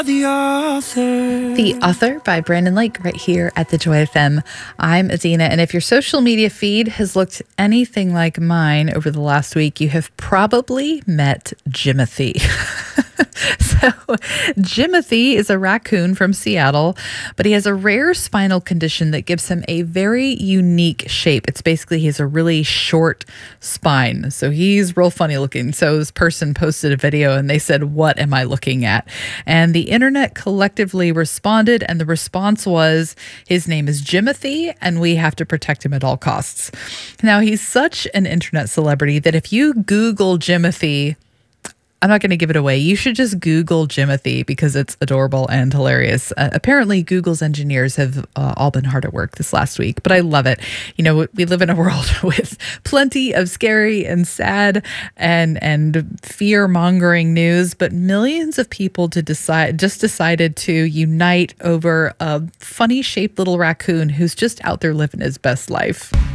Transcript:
The Author by Brandon Lake right here at the Joy FM. I'm Adina, and if your social media feed has looked anything like mine over the last week, you have probably met Jimothy. So Jimothy is a raccoon from Seattle, but he has a rare spinal condition that gives him a very unique shape. It's basically he has a really short spine, so he's real funny looking. So this person posted a video and they said, "What am I looking at?" And the internet collectively responded, and the response was, his name is Jimothy, and we have to protect him at all costs. Now, he's such an internet celebrity that if you Google Jimothy, I'm not going to give it away. You should just Google Jimothy because it's adorable and hilarious. Apparently, Google's engineers have all been hard at work this last week, but I love it. You know, we live in a world with plenty of scary and sad and fear-mongering news, but millions of people decided to unite over a funny-shaped little raccoon who's just out there living his best life.